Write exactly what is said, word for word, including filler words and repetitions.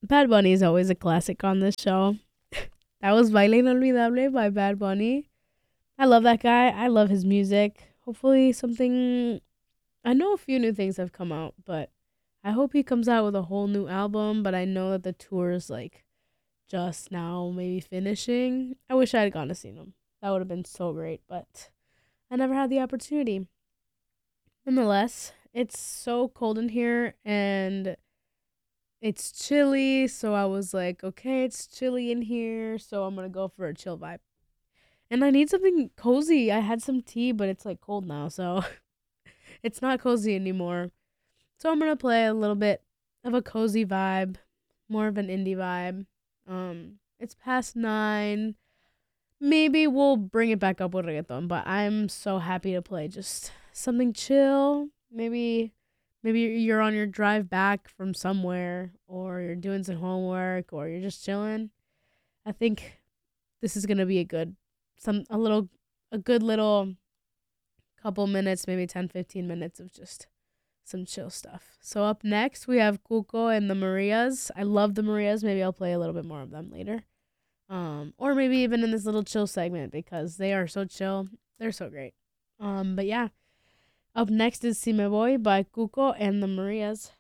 Bad Bunny is always a classic on this show. That was Baile Inolvidable by Bad Bunny. I love that guy. I love his music. Hopefully something... I know a few new things have come out, but I hope he comes out with a whole new album, but I know that the tour is, like, just now maybe finishing. I wish I had gone to see him. That would have been so great, but I never had the opportunity. Nonetheless, it's so cold in here, and it's chilly, so I was like, okay, it's chilly in here, so I'm gonna go for a chill vibe. And I need something cozy. I had some tea, but it's like cold now, so it's not cozy anymore. So I'm gonna play a little bit of a cozy vibe, more of an indie vibe. Um, it's past nine. Maybe we'll bring it back up with reggaeton, but I'm so happy to play just something chill. Maybe maybe you're on your drive back from somewhere, or you're doing some homework, or you're just chilling. I think this is gonna be a good some a little a good little couple minutes, maybe ten fifteen minutes of just some chill stuff. So up next we have Cuco and the Marias. I love the Marias. Maybe I'll play a little bit more of them later. Um, or maybe even in this little chill segment because they are so chill. They're so great. Um, but yeah. Up next is Si Me Voy by Cuco and the Marias.